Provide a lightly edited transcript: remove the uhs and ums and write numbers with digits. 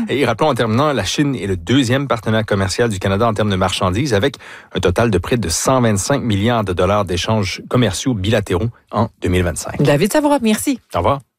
Et rappelons en terminant, la Chine est le deuxième partenaire commercial du Canada en termes de marchandises, avec un total de près de 125 milliards de dollars d'échanges commerciaux bilatéraux en 2025. David Savoie, merci. Au revoir.